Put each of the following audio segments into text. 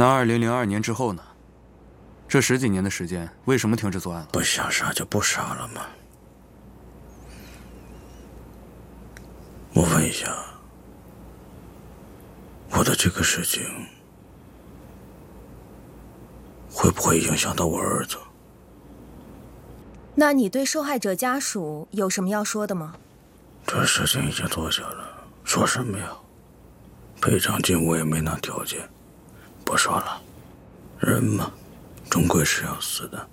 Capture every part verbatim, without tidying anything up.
那二零零二年之后呢？这十几年的时间，为什么停止作案了？ 不想杀就不杀了吗？我问一下，我的这个事情会不会影响到我儿子？ 那你对受害者家属有什么要说的吗？ 这事情已经做下了，说什么呀？赔偿金我也没拿条件，不说了。人嘛，终归是要死的。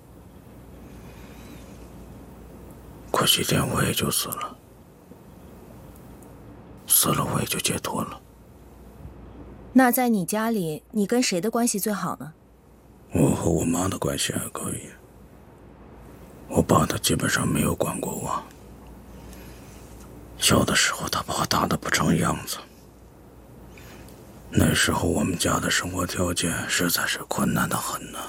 过几天我也就死了，死了我也就解脱了。 那在你家里，你跟谁的关系最好呢？ 我和我妈的关系还可以，我爸他基本上没有管过我。小的时候他把我打得不成样子，那时候我们家的生活条件实在是困难的很呢。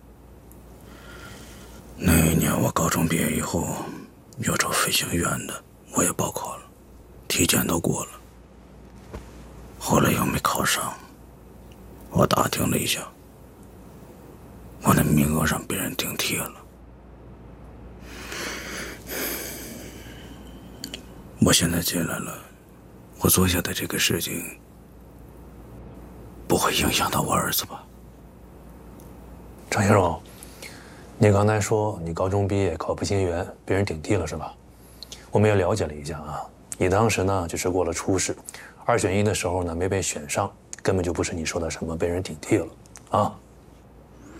那一年我高中毕业以后，要找飞行员的，我也报考了，体检都过了，后来又没考上。我打听了一下，我那名额让别人顶替了。我现在进来了，我做下的这个事情不会影响到我儿子吧？ 张先生，你刚才说你高中毕业考飞行员，被人顶替了是吧？我们也了解了一下啊，你当时呢只是过了初试，二选一的时候呢没被选上，根本就不是你说的什么被人顶替了啊。